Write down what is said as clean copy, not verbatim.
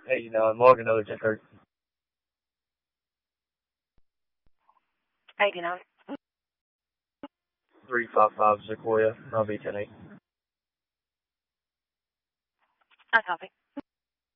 89, log another 1030. 89. 355 Sequoia, I'll be 10-8. I copy.